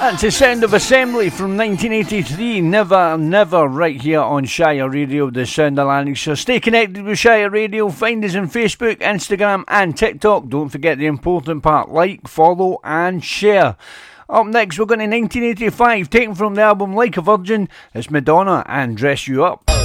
That's the Sound of Assembly from 1983. Never, never, right here on Shire Radio, the Sound of Lanarkshire. Stay connected with Shire Radio. Find us on Facebook, Instagram and TikTok. Don't forget the important part: like, follow and share. Up next, we're going to 1985, taken from the album Like a Virgin. It's Madonna and Dress You Up.